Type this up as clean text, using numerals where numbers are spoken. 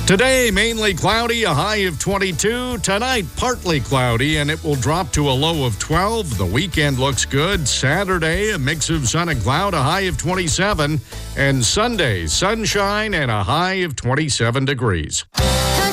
Today, mainly cloudy, a high of 22. Tonight, partly cloudy, and it will drop to a low of 12. The weekend looks good. Saturday, a mix of sun and cloud, a high of 27. And Sunday, sunshine and a high of 27 degrees.